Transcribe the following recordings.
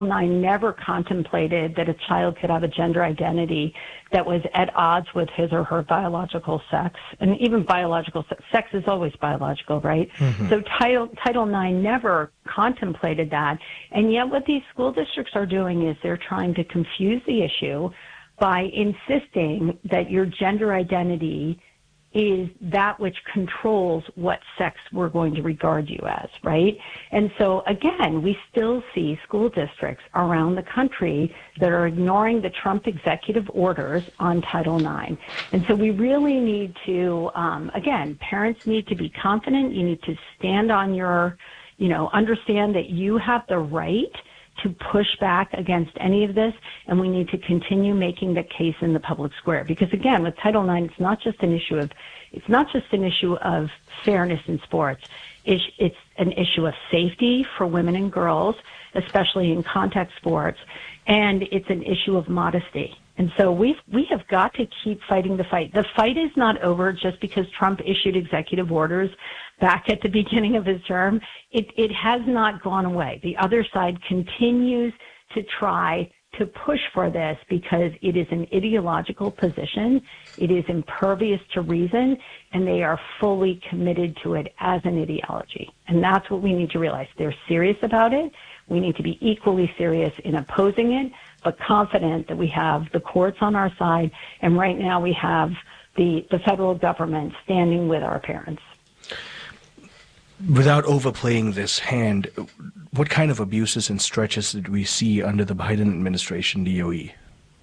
IX never contemplated that a child could have a gender identity that was at odds with his or her biological sex. And even biological sex is always biological, right? Mm-hmm. So Title IX never contemplated that. And yet what these school districts are doing is they're trying to confuse the issue by insisting that your gender identity is that which controls what sex we're going to regard you as, right? And so, again, we still see school districts around the country that are ignoring the Trump executive orders on Title IX. And so we really need to, again, parents need to be confident. You need to stand on your, understand that you have the right to push back against any of this, and we need to continue making the case in the public square. Because again, with Title IX, it's not just an issue of fairness in sports. It's an issue of safety for women and girls, especially in contact sports, and it's an issue of modesty. And so we have got to keep fighting the fight. The fight is not over just because Trump issued executive orders back at the beginning of his term. It has not gone away. The other side continues to try to push for this because it is an ideological position. It is impervious to reason, and they are fully committed to it as an ideology. And that's what we need to realize. They're serious about it. We need to be equally serious in opposing it, but confident that we have the courts on our side, and right now we have the federal government standing with our parents. Without overplaying this hand, what kind of abuses and stretches did we see under the Biden administration DOE?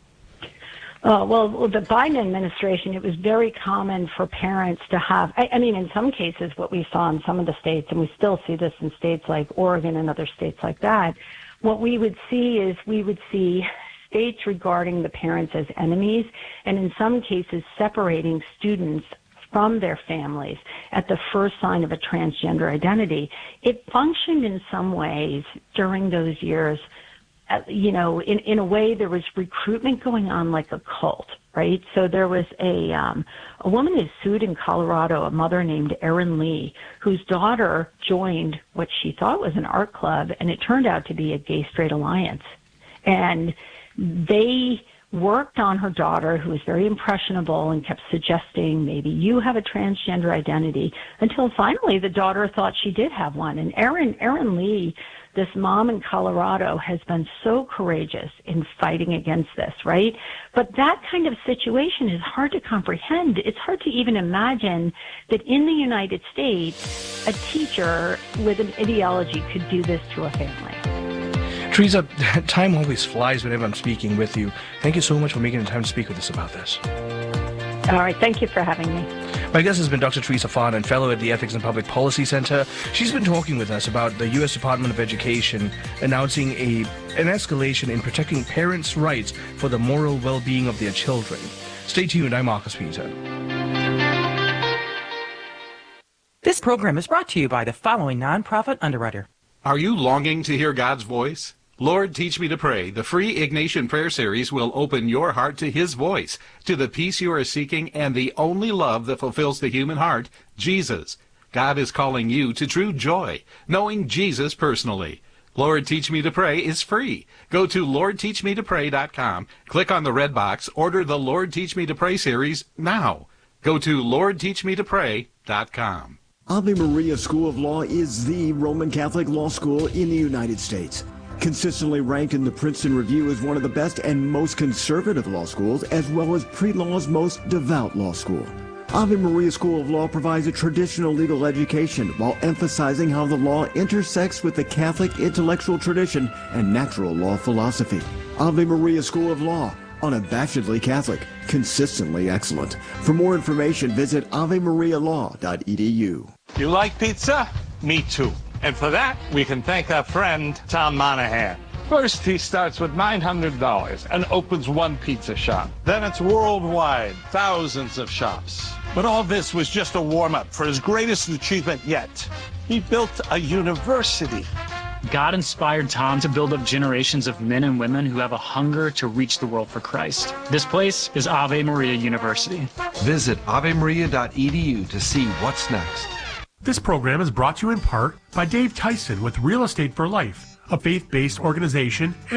Well, the Biden administration, it was very common for parents to have, in some cases, what we saw in some of the states, and we still see this in states like Oregon and other states like that, what we would see is states regarding the parents as enemies, and in some cases separating students from their families at the first sign of a transgender identity. It functioned in some ways during those years, in a way there was recruitment going on like a cult, right? So there was a woman who sued in Colorado, a mother named Erin Lee, whose daughter joined what she thought was an art club, and it turned out to be a gay-straight alliance. And they worked on her daughter, who was very impressionable, and kept suggesting maybe you have a transgender identity, until finally the daughter thought she did have one. And Erin Lee, this mom in Colorado, has been so courageous in fighting against this, right? But that kind of situation is hard to comprehend. It's hard to even imagine that in the United States, a teacher with an ideology could do this to a family. Teresa, time always flies whenever I'm speaking with you. Thank you so much for making the time to speak with us about this. All right. Thank you for having me. My guest has been Dr. Teresa Farnan, fellow at the Ethics and Public Policy Center. She's been talking with us about the U.S. Department of Education announcing an escalation in protecting parents' rights for the moral well-being of their children. Stay tuned. I'm Marcus Peter. This program is brought to you by the following nonprofit underwriter. Are you longing to hear God's voice? Lord, Teach Me to Pray, the free Ignatian Prayer Series will open your heart to His voice, to the peace you are seeking, and the only love that fulfills the human heart, Jesus. God is calling you to true joy, knowing Jesus personally. Lord, Teach Me to Pray is free. Go to LordTeachMeToPray.com, click on the red box, order the Lord, Teach Me to Pray series now. Go to LordTeachMeToPray.com. Ave Maria School of Law is the Roman Catholic law school in the United States. Consistently ranked in the Princeton Review as one of the best and most conservative law schools, as well as pre-law's most devout law school. Ave Maria School of Law provides a traditional legal education while emphasizing how the law intersects with the Catholic intellectual tradition and natural law philosophy. Ave Maria School of Law, unabashedly Catholic, consistently excellent. For more information, visit avemarialaw.edu. You like pizza? Me too. And for that, we can thank our friend, Tom Monahan. First, he starts with $900 and opens one pizza shop. Then it's worldwide, thousands of shops. But all this was just a warm-up for his greatest achievement yet. He built a university. God inspired Tom to build up generations of men and women who have a hunger to reach the world for Christ. This place is Ave Maria University. Visit avemaria.edu to see what's next. This program is brought to you in part by Dave Tyson with Real Estate for Life, a faith-based organization